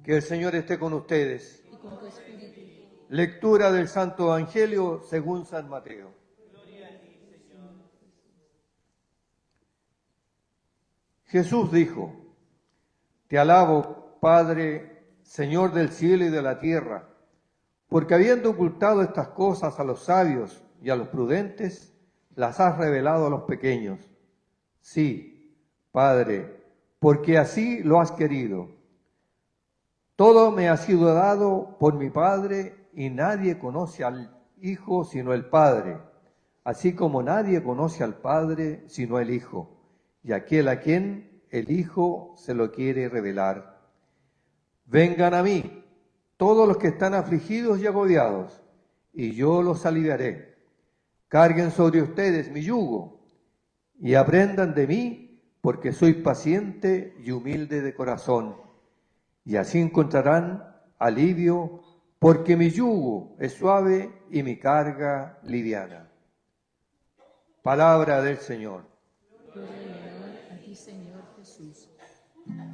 Que el Señor esté con ustedes. Y con tu espíritu. Lectura del Santo Evangelio según San Mateo. Gloria a ti, Señor. Jesús dijo: Te alabo, Padre, Señor del cielo y de la tierra, porque habiendo ocultado estas cosas a los sabios y a los prudentes, las has revelado a los pequeños. Sí, Padre, porque así lo has querido. Todo me ha sido dado por mi Padre, y nadie conoce al Hijo sino el Padre, así como nadie conoce al Padre sino el Hijo, y aquel a quien el Hijo se lo quiere revelar. Vengan a mí, todos los que están afligidos y agobiados, y yo los aliviaré. Carguen sobre ustedes mi yugo, y aprendan de mí, porque soy paciente y humilde de corazón, y así encontrarán alivio, porque mi yugo es suave y mi carga liviana. Palabra del Señor. Gloria y honor a ti, Señor Jesús.